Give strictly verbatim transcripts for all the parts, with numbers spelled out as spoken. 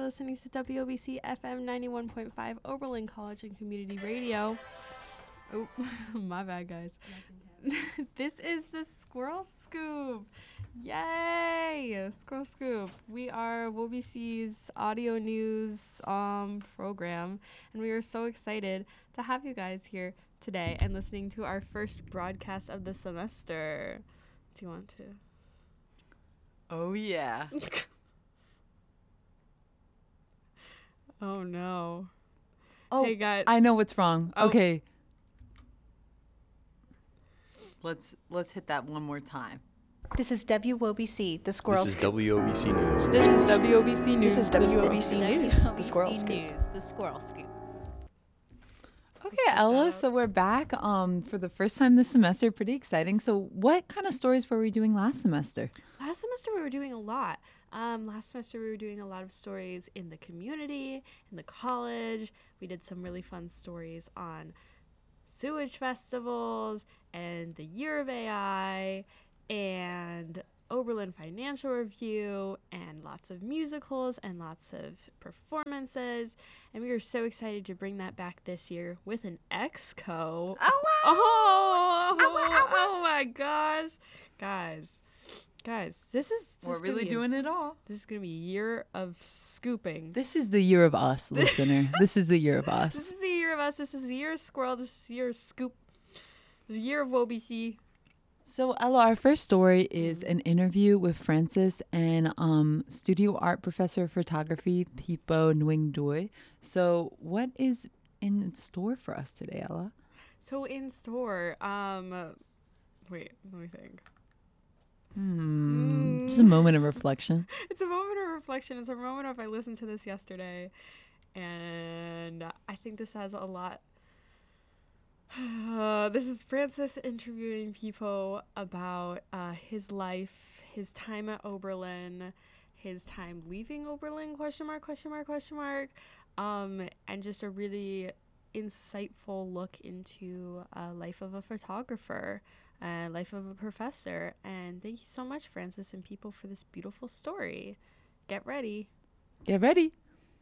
listening to W O B C F M ninety-one point five Oberlin College and Community Radio. Oh, my bad, guys. This is the Squirrel Scoop. Yay! Squirrel Scoop. We are W O B C's audio news um program, and we are so excited to have you guys here today and listening to our first broadcast of the semester. Do you want to? Oh, yeah. Oh, no. Oh, hey, guys. I know what's wrong. Oh. Okay. Let's let's hit that one more time. This is W O B C, the Squirrel This is Scoop. W O B C News. This is W O B C News. This is W O B C News, the Squirrel Scoop. News, the Squirrel Scoop. Okay, Ella, so we're back um, for the first time this semester. Pretty exciting. So what kind of stories were we doing last semester? Last semester we were doing a lot. Um, last semester we were doing a lot of stories in the community, in the college. We did some really fun stories on sewage festivals and the Year of A I and Oberlin Financial Review and lots of musicals and lots of performances. And we were so excited to bring that back this year with an exco. Oh, wow. Oh, Ow, wow, ow, wow. oh my gosh. Guys, guys, this is... This We're is gonna really be doing a, it all. This is going to be a year of scooping. This is the year of us, listener. This is the year of This us. is the year of us. This is the year of Squirrel. This is the year of Scoop. This is the year of O B C. So, Ella, our first story is an interview with Francis and um, studio art professor of photography, Pipo Nguyen Doi. So, what is in store for us today, Ella? So in store, um, wait, let me think. Hmm. Mm. Just a moment of reflection. It's a moment of reflection. It's a moment of I listened to this yesterday, and I think this has a lot. Uh, this is Francis interviewing people about uh, his life, his time at Oberlin, his time leaving Oberlin, question mark, question mark, question mark, um, and just a really insightful look into uh, life of a photographer, uh, life of a professor. And thank you so much, Francis and people, for this beautiful story. Get ready. Get ready.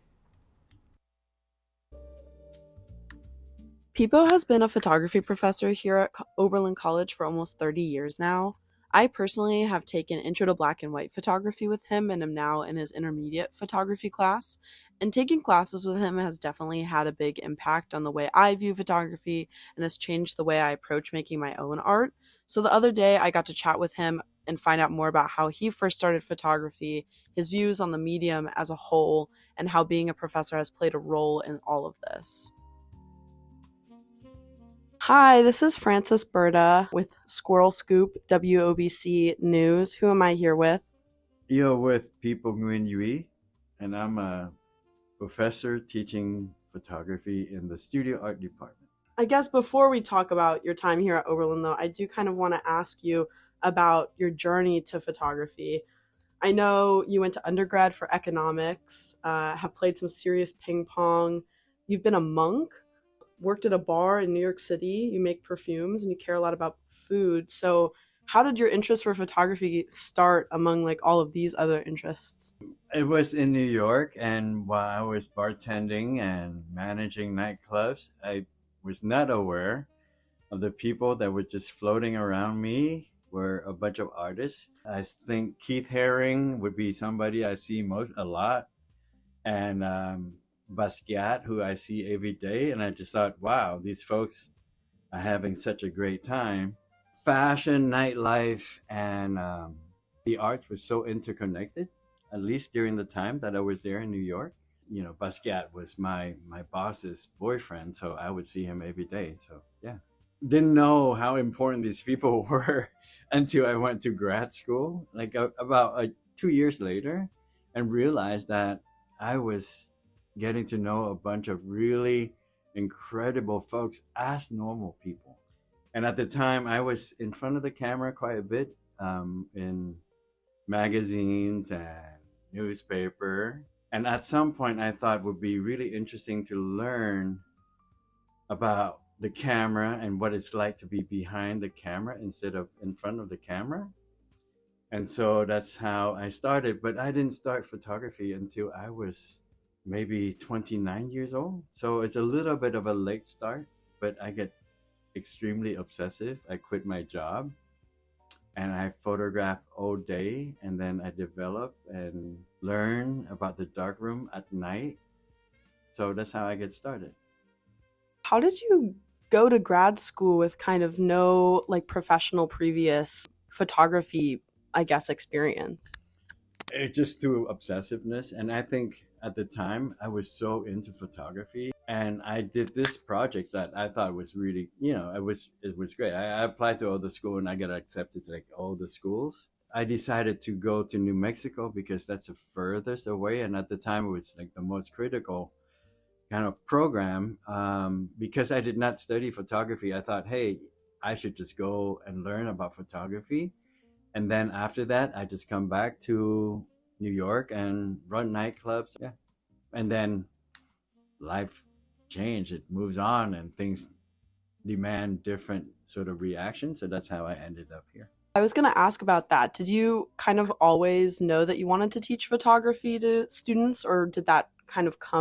Pipo has been a photography professor here at Co- Oberlin College for almost thirty years now. I personally have taken Intro to Black and White photography with him and am now in his intermediate photography class. And taking classes with him has definitely had a big impact on the way I view photography and has changed the way I approach making my own art. So the other day I got to chat with him and find out more about how he first started photography, his views on the medium as a whole, and how being a professor has played a role in all of this. Hi, this is Francis Berta with Squirrel Scoop, W O B C News. Who am I here with? You're with Pipo Nguyen Doi, and I'm a professor teaching photography in the studio art department. I guess before we talk about your time here at Oberlin, though, I do kind of want to ask you about your journey to photography. I know you went to undergrad for economics, uh, have played some serious ping pong. You've been a monk, worked at a bar in New York City. You make perfumes and you care a lot about food. So how did your interest for photography start among like all of these other interests? It was in New York, and while I was bartending and managing nightclubs, I was not aware of the people that were just floating around me were a bunch of artists. I think Keith Haring would be somebody I see most a lot, and um, Basquiat, who I see every day, and I just thought, wow, these folks are having such a great time. Fashion, nightlife, and um, the arts was so interconnected, at least during the time that I was there in New York. You know, Basquiat was my, my boss's boyfriend, so I would see him every day. So, yeah. Didn't know how important these people were until I went to grad school, like uh, about uh, two years later, and realized that I was getting to know a bunch of really incredible folks as normal people. And at the time, I was in front of the camera quite a bit um, in magazines and newspaper. And at some point, I thought it would be really interesting to learn about the camera and what it's like to be behind the camera instead of in front of the camera. And so that's how I started. But I didn't start photography until I was maybe twenty-nine years old. So it's a little bit of a late start, but I get extremely obsessive. I quit my job and I photograph all day, and then I develop and learn about the darkroom at night. So that's how I get started. How did you go to grad school with kind of no like professional previous photography, I guess, experience? It just through obsessiveness. And I think at the time I was so into photography, and I did this project that I thought was really, you know, it was it was great. I, I applied to all the school and I got accepted to like all the schools. I decided to go to New Mexico because that's the furthest away, and at the time it was like the most critical kind of program. Um, because I did not study photography, I thought, hey, I should just go and learn about photography. And then after that, I just come back to New York and run nightclubs. Yeah. And then life changed. It moves on and things demand different sort of reactions. So that's how I ended up here. I was going to ask about that. Did you kind of always know that you wanted to teach photography to students, or did that kind of come